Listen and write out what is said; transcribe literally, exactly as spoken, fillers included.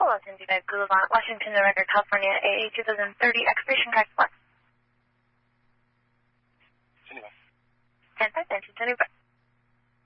Los Angeles Boulevard, Washington, November, California, A A twenty thirty, expiration card what? Geneva. ten five, ten two, twenty-five.